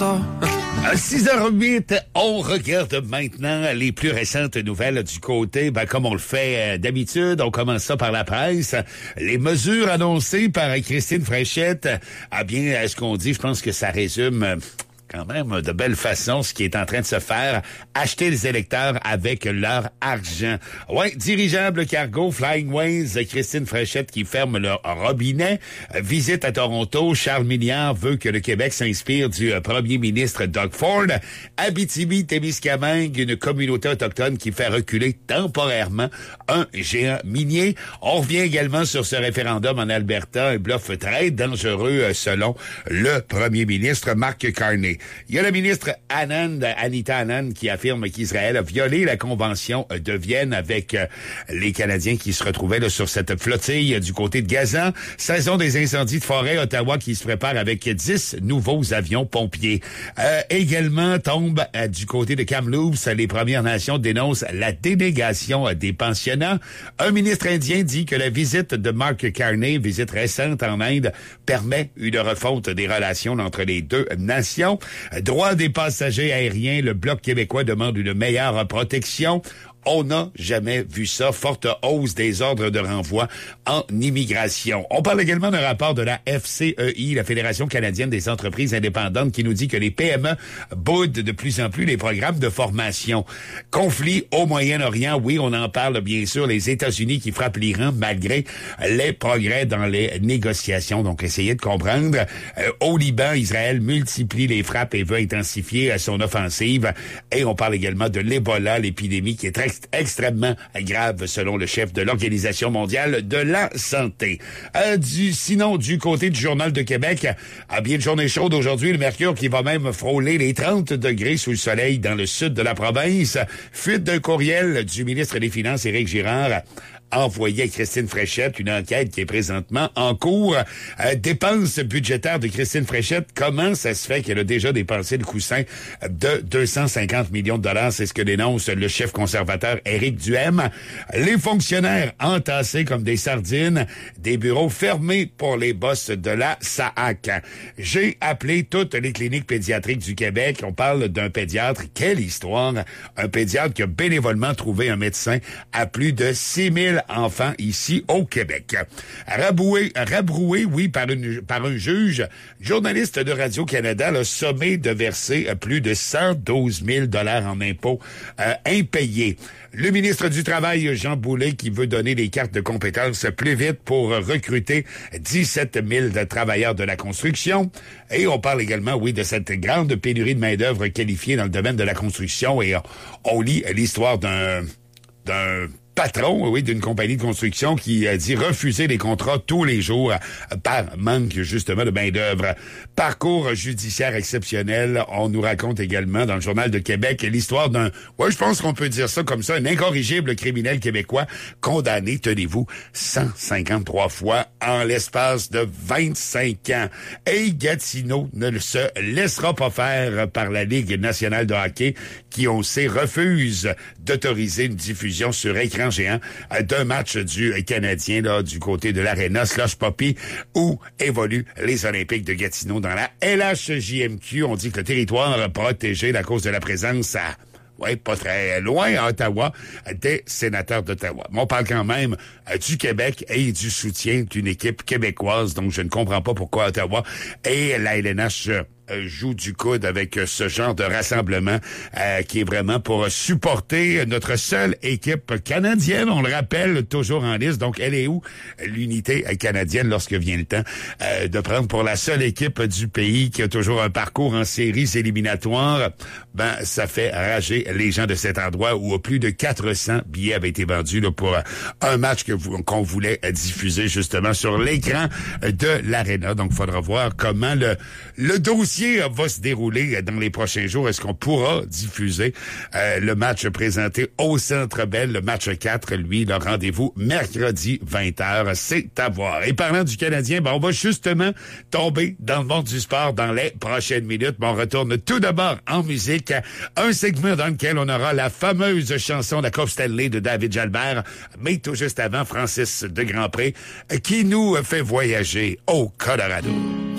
À 6h08, on regarde maintenant les plus récentes nouvelles du côté, comme on le fait d'habitude. On commence ça par la presse. Les mesures annoncées par Christine Fréchette, ce qu'on dit, je pense que ça résume quand même de belle façon ce qui est en train de se faire, acheter les électeurs avec leur argent. Ouais, dirigeable cargo Flying Ways, Christine Fréchette qui ferme leur robinet. Visite à Toronto, Charles Milliard veut que le Québec s'inspire du premier ministre Doug Ford. Abitibi-Témiscamingue, une communauté autochtone qui fait reculer temporairement un géant minier. On revient également sur ce référendum en Alberta, un bluff très dangereux selon le premier ministre Mark Carney. Il y a la ministre Anita Anand, qui affirme qu'Israël a violé la convention de Vienne avec les Canadiens qui se retrouvaient là, sur cette flottille du côté de Gaza. Saison des incendies de forêt, Ottawa qui se prépare avec 10 nouveaux avions pompiers. Également tombe du côté de Kamloops, les Premières Nations dénoncent la dénégation des pensionnats. Un ministre indien dit que la visite de Mark Carney, visite récente en Inde, permet une refonte des relations entre les deux nations. Droit des passagers aériens, le Bloc québécois demande une meilleure protection. On n'a jamais vu ça. Forte hausse des ordres de renvoi en immigration. On parle également d'un rapport de la FCEI, la Fédération canadienne des entreprises indépendantes, qui nous dit que les PME boudent de plus en plus les programmes de formation. Conflit au Moyen-Orient, oui, on en parle bien sûr. Les États-Unis qui frappent l'Iran malgré les progrès dans les négociations. Donc, essayez de comprendre. Au Liban, Israël multiplie les frappes et veut intensifier son offensive. Et on parle également de l'Ebola, l'épidémie qui est très extrêmement grave selon le chef de l'Organisation mondiale de la santé. Sinon, du côté du Journal de Québec, bien de journée chaude aujourd'hui, le mercure qui va même frôler les 30 degrés sous le soleil dans le sud de la province. Fuite d'un courriel du ministre des Finances, Éric Girard, envoyé à Christine Fréchette, une enquête qui est présentement en cours. Dépenses budgétaires de Christine Fréchette, comment ça se fait qu'elle a déjà dépensé le coussin de 250 millions de dollars? C'est ce que dénonce le chef conservateur Éric Duhem. Les fonctionnaires entassés comme des sardines, des bureaux fermés pour les boss de la SAAC. J'ai appelé toutes les cliniques pédiatriques du Québec. On parle d'un pédiatre. Quelle histoire! Un pédiatre qui a bénévolement trouvé un médecin à plus de 6000 enfants ici au Québec. Rabroué, oui, par un juge, journaliste de Radio-Canada l'a sommé de verser plus de 112 000 $ en impôts impayés. Le ministre du Travail, Jean Boulet, qui veut donner des cartes de compétences plus vite pour recruter 17 000 travailleurs de la construction. Et on parle également, oui, de cette grande pénurie de main-d'œuvre qualifiée dans le domaine de la construction. Et on lit l'histoire d'un patron, oui, d'une compagnie de construction qui dit refuser les contrats tous les jours par manque, justement, de main-d'œuvre. Parcours judiciaire exceptionnel. On nous raconte également dans le Journal de Québec l'histoire je pense qu'on peut dire ça comme ça, un incorrigible criminel québécois condamné, tenez-vous, 153 fois en l'espace de 25 ans. Et Gatineau ne se laissera pas faire par la Ligue nationale de hockey qui, on sait, refuse d'autoriser une diffusion sur écran géant d'un match du Canadien là, du côté de l'Arena Slush Poppy où évoluent les Olympiques de Gatineau dans la LHJMQ. On dit que le territoire protégé à cause de la présence pas très loin à Ottawa, des sénateurs d'Ottawa. Mais on parle quand même du Québec et du soutien d'une équipe québécoise, donc je ne comprends pas pourquoi Ottawa et la LNH joue du coude avec ce genre de rassemblement qui est vraiment pour supporter notre seule équipe canadienne. On le rappelle, toujours en liste. Donc, elle est où l'unité canadienne lorsque vient le temps de prendre pour la seule équipe du pays qui a toujours un parcours en séries éliminatoires? Ça fait rager les gens de cet endroit où plus de 400 billets avaient été vendus là, pour un match qu'on voulait diffuser justement sur l'écran de l'Arena. Donc, il faudra voir comment le dossier va se dérouler dans les prochains jours. Est-ce qu'on pourra diffuser le match présenté au Centre Bell, le match 4, lui, le rendez-vous mercredi 20h, c'est à voir. Et parlant du Canadien, on va justement tomber dans le monde du sport dans les prochaines minutes. On retourne tout d'abord en musique, un segment dans lequel on aura la fameuse chanson de la Coupe Stanley de David Jalbert, mais tout juste avant, Francis de Grandpré, qui nous fait voyager au Colorado.